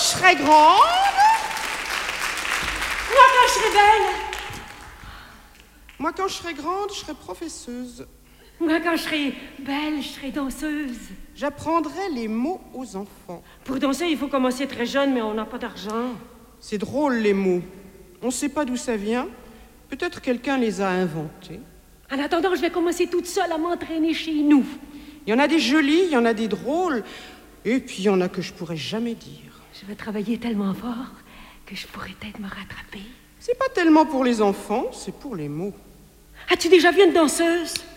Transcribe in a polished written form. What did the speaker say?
je serai grande... Moi, quand je serai belle... Moi, quand je serai grande, je serai professeuse. Moi, quand je serai belle, je serai danseuse. J'apprendrai les mots aux enfants. Pour danser, il faut commencer très jeune, mais on n'a pas d'argent. C'est drôle, les mots. On ne sait pas d'où ça vient. Peut-être quelqu'un les a inventés. En attendant, je vais commencer toute seule à m'entraîner chez nous. Il y en a des jolis, il y en a des drôles, et puis il y en a que je pourrais jamais dire. Je vais travailler tellement fort que je pourrais peut-être me rattraper. C'est pas tellement pour les enfants, c'est pour les mots. As-tu déjà vu une danseuse?